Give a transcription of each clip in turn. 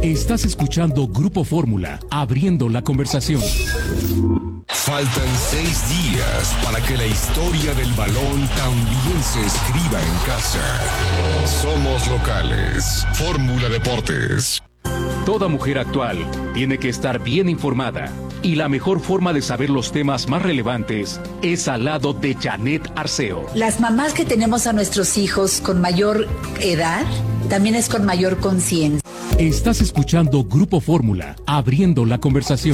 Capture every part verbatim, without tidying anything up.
Estás escuchando Grupo Fórmula, abriendo la conversación. Faltan seis días para que la historia del balón también se escriba en casa. Somos locales. Fórmula Deportes. Toda mujer actual tiene que estar bien informada. Y la mejor forma de saber los temas más relevantes es al lado de Janet Arceo. Las mamás que tenemos a nuestros hijos con mayor edad, también es con mayor conciencia. Estás escuchando Grupo Fórmula, abriendo la conversación.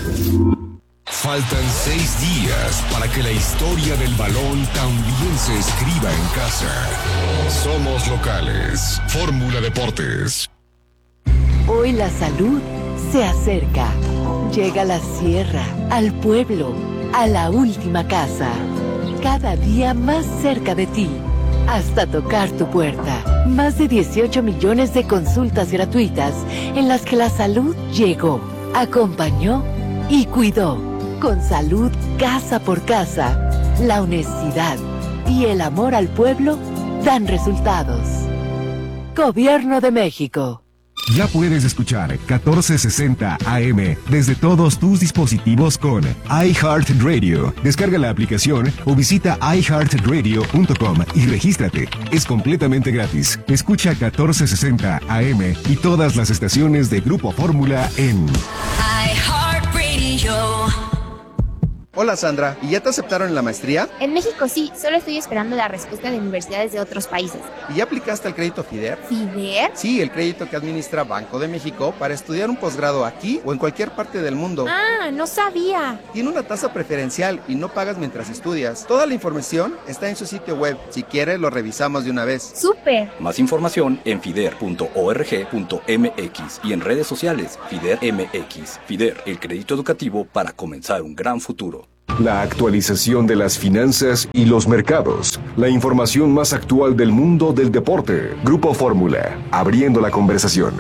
Faltan seis días para que la historia del balón también se escriba en casa. Somos locales. Fórmula Deportes. Hoy la salud se acerca. Llega a la sierra, al pueblo, a la última casa. Cada día más cerca de ti, hasta tocar tu puerta. Más de dieciocho millones de consultas gratuitas en las que la salud llegó, acompañó y cuidó. Con salud casa por casa, la honestidad y el amor al pueblo dan resultados. Gobierno de México. Ya puedes escuchar catorce sesenta A M desde todos tus dispositivos con iHeartRadio. Descarga la aplicación o visita i heart radio punto com y regístrate. Es completamente gratis. Escucha catorce sesenta A M y todas las estaciones de Grupo Fórmula en iHeartRadio. Hola Sandra, ¿y ya te aceptaron en la maestría? En México sí, solo estoy esperando la respuesta de universidades de otros países. ¿Y ya aplicaste al crédito FIDER? ¿FIDER? Sí, el crédito que administra Banco de México para estudiar un posgrado aquí o en cualquier parte del mundo. Ah, no sabía. Tiene una tasa preferencial y no pagas mientras estudias. Toda la información está en su sitio web. Si quieres, lo revisamos de una vez. ¡Súper! Más información en fider punto org punto m x y en redes sociales FIDER M X. FIDER, el crédito educativo para comenzar un gran futuro. La actualización de las finanzas y los mercados. La información más actual del mundo del deporte. Grupo Fórmula, abriendo la conversación.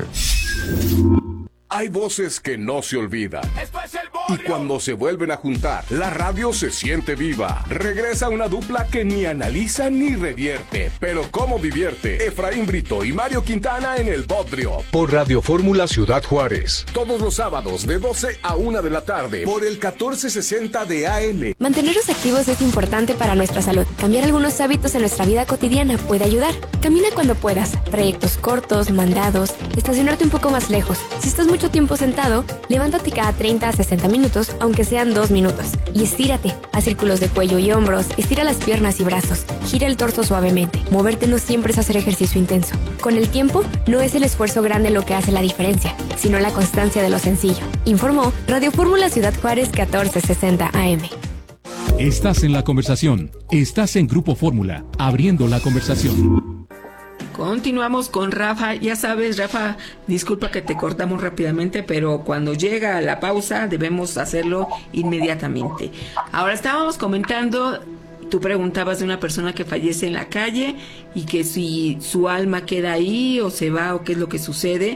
Hay voces que no se olvidan. Y cuando se vuelven a juntar, la radio se siente viva. Regresa una dupla que ni analiza ni revierte, pero cómo divierte. Efraín Brito y Mario Quintana en El Bodrio. Por Radio Fórmula Ciudad Juárez. Todos los sábados de doce a una de la tarde. Por el catorce sesenta de A M. Mantenernos activos es importante para nuestra salud. Cambiar algunos hábitos en nuestra vida cotidiana puede ayudar. Camina cuando puedas. Trayectos cortos, mandados. Estacionarte un poco más lejos. Si estás mucho tiempo sentado, levántate cada treinta a sesenta minutos, aunque sean dos minutos. Y estírate. Haz círculos de cuello y hombros, estira las piernas y brazos, gira el torso suavemente. Moverte no siempre es hacer ejercicio intenso. Con el tiempo, no es el esfuerzo grande lo que hace la diferencia, sino la constancia de lo sencillo. Informó Radio Fórmula Ciudad Juárez catorce sesenta A M. Estás en la conversación. Estás en Grupo Fórmula, abriendo la conversación. Continuamos con Rafa. Ya sabes, Rafa, disculpa que te cortamos rápidamente, pero cuando llega la pausa debemos hacerlo inmediatamente. Ahora estábamos comentando, tú preguntabas de una persona que fallece en la calle y que si su alma queda ahí o se va o qué es lo que sucede.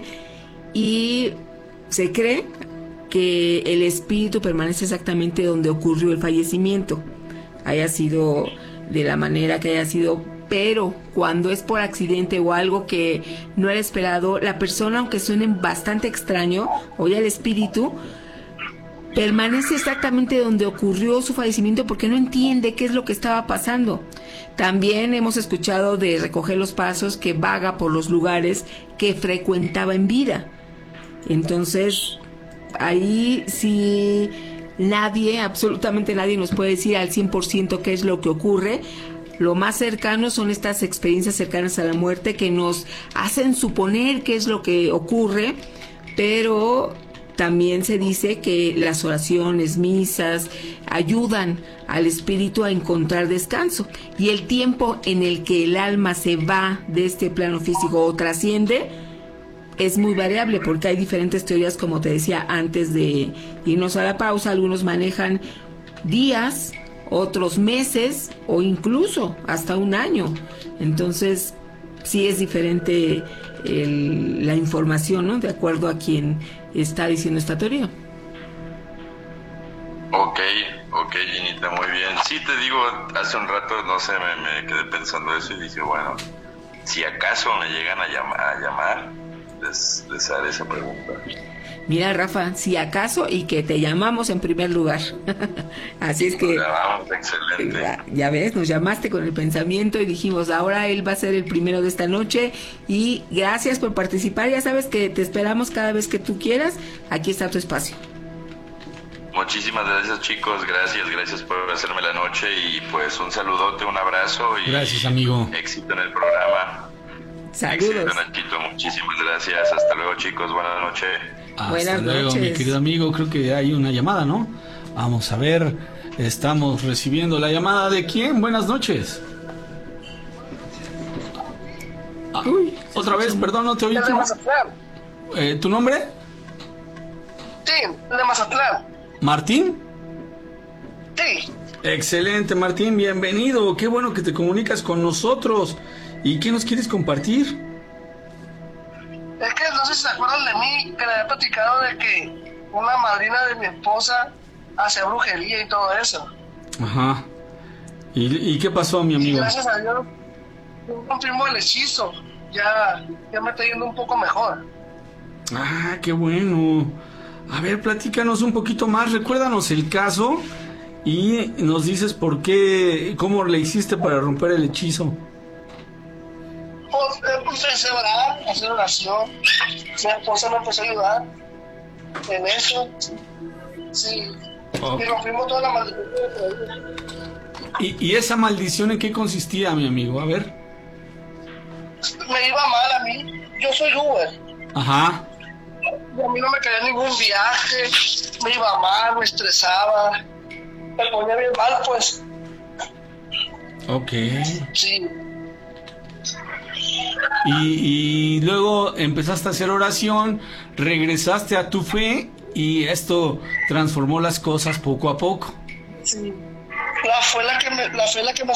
Y se cree que el espíritu permanece exactamente donde ocurrió el fallecimiento, haya sido de la manera que haya sido. Pero cuando es por accidente o algo que no era esperado, la persona, aunque suene bastante extraño, o ya el espíritu, permanece exactamente donde ocurrió su fallecimiento porque no entiende qué es lo que estaba pasando. También hemos escuchado de recoger los pasos, que vaga por los lugares que frecuentaba en vida. Entonces, ahí sí nadie, absolutamente nadie nos puede decir al cien por ciento qué es lo que ocurre. Lo más cercano son estas experiencias cercanas a la muerte que nos hacen suponer qué es lo que ocurre, pero también se dice que las oraciones, misas, ayudan al espíritu a encontrar descanso. Y el tiempo en el que el alma se va de este plano físico o trasciende es muy variable, porque hay diferentes teorías, como te decía antes de irnos a la pausa. Algunos manejan días, otros meses o incluso hasta un año. Entonces sí es diferente el, la información, ¿no? De acuerdo a quien está diciendo esta teoría. Ok, ok, Ginita, muy bien. Sí, te digo, hace un rato, no sé, me, me quedé pensando eso y dije, bueno, si acaso me llegan a, llama, a llamar les, les haré esa pregunta. Mira, Rafa, si acaso y que te llamamos en primer lugar. Así es que... Vamos, excelente. Ya ves, nos llamaste con el pensamiento y dijimos, ahora él va a ser el primero de esta noche y gracias por participar. Ya sabes que te esperamos cada vez que tú quieras. Aquí está tu espacio. Muchísimas gracias, chicos. Gracias, gracias por hacerme la noche y pues un saludote, un abrazo y gracias, amigo. Éxito en el programa. Saludos. Éxito, Nachito. Muchísimas gracias. Hasta luego, chicos. Buenas noches. Hasta Buenas luego, noches. mi querido amigo. Creo que hay una llamada, ¿no? Vamos a ver. Estamos recibiendo la llamada de quién. Buenas noches. Ah, Uy, otra vez, perdón, no te oí. De Mazatlán. Eh, ¿Tu nombre? Sí, de Mazatlán. ¿Martín? Sí. Excelente, Martín, bienvenido. Qué bueno que te comunicas con nosotros. ¿Y qué nos quieres compartir? Es que no sé si se acuerdan de mí, que le había platicado de que una madrina de mi esposa hace brujería y todo eso. Ajá. ¿Y, y qué pasó, mi amigo? Y gracias a Dios, yo confirmo el hechizo. Ya, ya me está yendo un poco mejor. Ah, qué bueno. A ver, platícanos un poquito más. Recuérdanos el caso y nos dices por qué, cómo le hiciste para romper el hechizo. Pues empecé a orar, a hacer oración. Mi esposa me empezó a ayudar en eso. Sí. Oh. Y rompimos toda la maldición que traía. ¿Y, ¿Y esa maldición en qué consistía, mi amigo? A ver. Me iba mal a mí. Yo soy Uber. Ajá. Y a mí no me caía ningún viaje. Me iba mal, me estresaba. Me ponía bien mal, pues. Ok. Sí. Y, y luego empezaste a hacer oración, regresaste a tu fe y esto transformó las cosas poco a poco. Sí. La fue la que me, la fe la que me